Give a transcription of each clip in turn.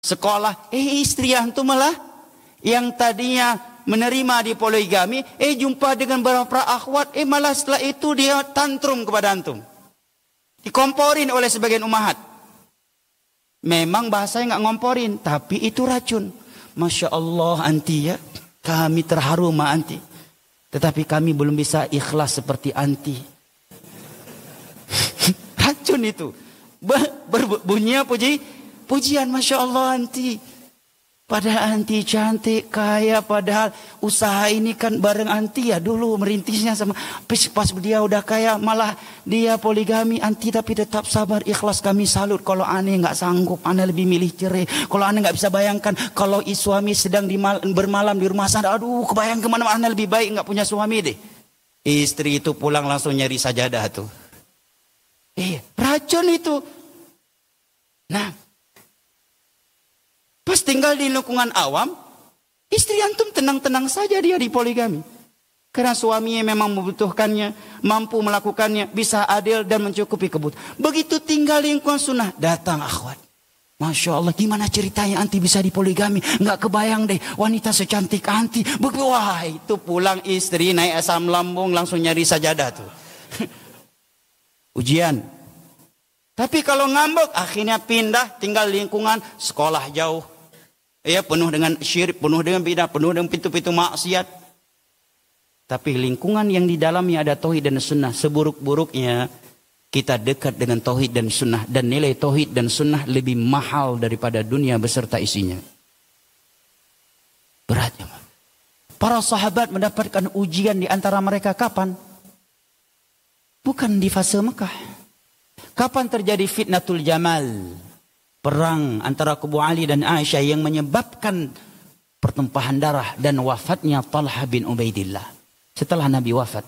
sekolah, istri antum malah yang tadinya menerima di poligami, jumpa dengan beberapa akhwat, malah setelah itu dia tantrum kepada antum. Dikomporin oleh sebagian ummahat. Memang bahasanya nggak ngomporin, tapi itu racun. Masya Allah anti ya, kami terharu sama anti. Tetapi kami belum bisa ikhlas seperti anti. Racun itu. Berbunyinya pujian, Masya Allah anti. Padahal anti cantik, kaya, padahal usaha ini kan bareng anti ya dulu merintisnya sama. Pas dia udah kaya malah dia poligami anti tapi tetap sabar ikhlas, kami salut. Kalau aneh nggak sanggup, aneh lebih milih cerai. Kalau aneh nggak bisa bayangkan kalau suami sedang bermalam di rumah sana, aduh kebayang kemana, aneh lebih baik nggak punya suami deh. Istri itu pulang langsung nyari sajadah tuh. Racun itu. Nah, pas tinggal di lingkungan awam, istri antum tenang-tenang saja dia di poligami. Karena suaminya memang membutuhkannya, mampu melakukannya, bisa adil dan mencukupi kebutuhan. Begitu tinggal di lingkungan sunnah, datang akhwat. Masya Allah, gimana ceritanya anti bisa di poligami? Nggak kebayang deh, wanita secantik anti. Wah, itu pulang istri naik asam lambung langsung nyari sajadah tuh. Ujian. Tapi kalau ngambek, akhirnya pindah tinggal di lingkungan sekolah jauh. Penuh dengan syirik, penuh dengan bidah, penuh dengan pintu-pintu maksiat. Tapi lingkungan yang di dalamnya ada tauhid dan sunnah. Seburuk-buruknya kita dekat dengan tauhid dan sunnah. Dan nilai tauhid dan sunnah lebih mahal daripada dunia beserta isinya. Berat ya. Para sahabat mendapatkan ujian di antara mereka kapan? Bukan di fase Mekah. Kapan terjadi fitnatul Jamal? Perang antara Kubu Ali dan Aisyah yang menyebabkan pertumpahan darah dan wafatnya Talha bin Ubaidillah. Setelah Nabi wafat.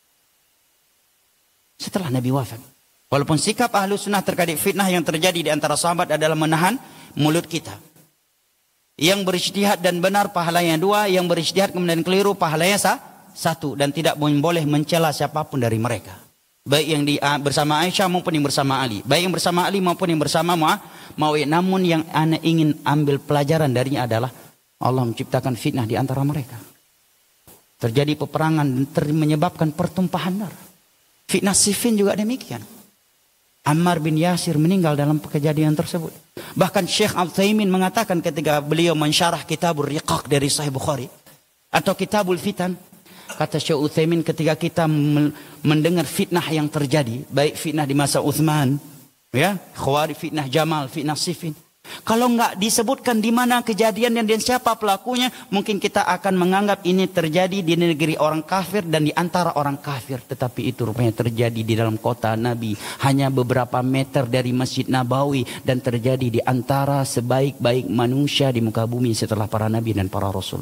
Walaupun sikap ahlu sunnah terkait fitnah yang terjadi di antara sahabat adalah menahan mulut kita. Yang berijtihad dan benar pahalanya 2. Yang berijtihad kemudian keliru pahalanya 1. Dan tidak boleh mencela siapapun dari mereka. Baik yang bersama Aisyah maupun yang bersama Ali. Baik yang bersama Ali maupun yang bersama Muawiyah. Namun yang ana ingin ambil pelajaran darinya adalah Allah menciptakan fitnah di antara mereka. Terjadi peperangan dan menyebabkan pertumpahan darah. Fitnah Siffin juga demikian. Ammar bin Yasir meninggal dalam kejadian tersebut. Bahkan Syekh Al-Utsaimin mengatakan ketika beliau mensyarah Kitabur Riqaq dari Sahih Bukhari atau Kitabul Fitan. Kata Syekh Utsaimin, ketika kita mendengar fitnah yang terjadi, baik fitnah di masa Utsman, Khawarij, fitnah Jamal, fitnah Siffin. Kalau nggak disebutkan di mana kejadian dan siapa pelakunya, mungkin kita akan menganggap ini terjadi di negeri orang kafir dan di antara orang kafir. Tetapi itu rupanya terjadi di dalam kota Nabi, hanya beberapa meter dari Masjid Nabawi, dan terjadi di antara sebaik-baik manusia di muka bumi setelah para nabi dan para rasul.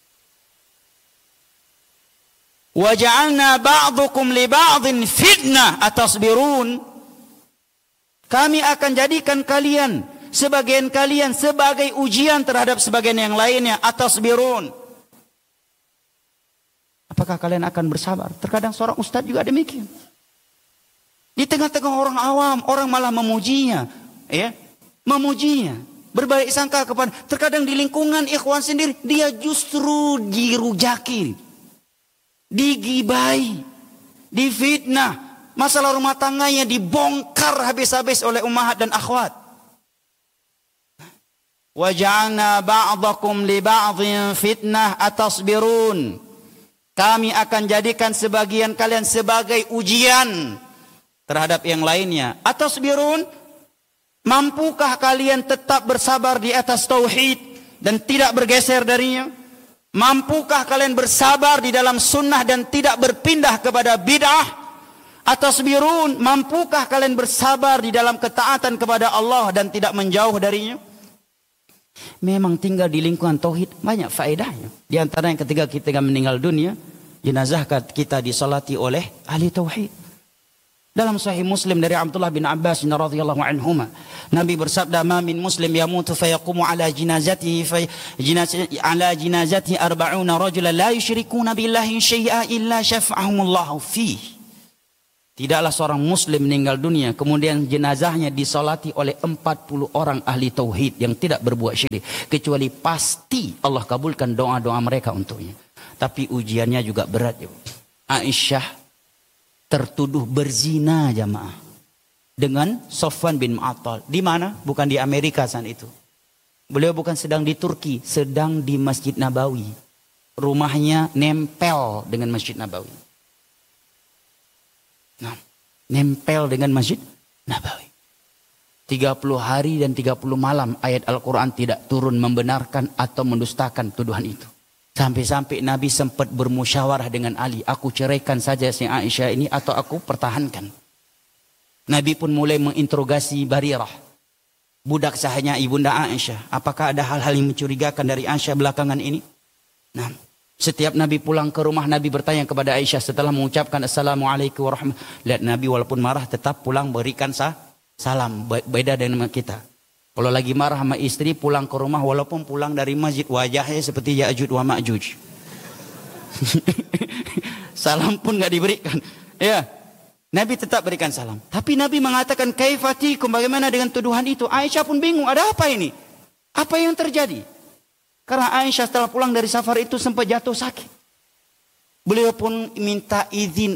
وَجَعَلْنَا بَعْضُكُمْ لِبَعْضٍ فِتْنَةً أَتَصْبِرُونَ. Kami akan jadikan kalian, sebagian kalian sebagai ujian terhadap sebagian yang lainnya. Atasbirun. Apakah kalian akan bersabar? Terkadang seorang ustadz juga demikian. Di tengah-tengah orang awam, orang malah memujinya, memujinya, berbaik sangka kepada. Terkadang di lingkungan ikhwan sendiri, dia justru dirujaki, digibai, difitnah, masalah rumah tangganya dibongkar habis-habis oleh ummahat dan akhwat. Wa ja'alna ba'dakum li ba'dhin fitnah atasbirun. Kami akan jadikan sebagian kalian sebagai ujian terhadap yang lainnya. Atasbirun, mampukah kalian tetap bersabar di atas tauhid dan tidak bergeser darinya? Mampukah kalian bersabar di dalam sunnah dan tidak berpindah kepada bid'ah? Atasbirun, mampukah kalian bersabar di dalam ketaatan kepada Allah dan tidak menjauh darinya? Memang tinggal di lingkungan tauhid banyak faedahnya. Di antara yang ketika kita meninggal dunia, jenazah kita disalati oleh ahli tauhid. Dalam Sahih Muslim dari Abdullah bin Abbas radhiyallahu anhuma, Nabi bersabda, "Ma min muslim yamutu fayaqumu ala jinazatihi ala jinazatihi 40 rajulan la yusyrikuna billahi syai'a illa syafa'ahumullahu fihi." Tidaklah seorang muslim meninggal dunia kemudian jenazahnya disolati oleh 40 orang ahli tauhid yang tidak berbuat syirik, kecuali pasti Allah kabulkan doa-doa mereka untuknya. Tapi ujiannya juga berat. Aisyah tertuduh berzina jamaah dengan Sofwan bin Mu'attal. Di mana? Bukan di Amerika saat itu. Beliau bukan sedang di Turki, sedang di Masjid Nabawi. Rumahnya nempel dengan Masjid Nabawi. Nah, nempel dengan Masjid Nabawi. 30 hari dan 30 malam ayat Al-Quran tidak turun membenarkan atau mendustakan tuduhan itu. Sampai-sampai Nabi sempat bermusyawarah dengan Ali. Aku ceraikan saja si Aisyah ini atau aku pertahankan. Nabi pun mulai menginterogasi Barirah, budak sahanya ibunda Aisyah. Apakah ada hal-hal yang mencurigakan dari Aisyah belakangan ini? Nah, setiap Nabi pulang ke rumah, Nabi bertanya kepada Aisyah setelah mengucapkan Assalamualaikum warahmatullahi wabarakatuh. Lihat, Nabi walaupun marah tetap pulang berikan salam. Beda dengan kita. Kalau lagi marah sama istri, pulang ke rumah walaupun pulang dari masjid, wajahnya seperti Ya'juj wa Ma'juj. Salam pun gak diberikan. Ya, Nabi tetap berikan salam. Tapi Nabi mengatakan, kaifatikum, bagaimana dengan tuduhan itu? Aisyah pun bingung, ada apa ini? Apa yang terjadi? Karena Aisyah setelah pulang dari safar itu sempat jatuh sakit. Beliau pun minta izin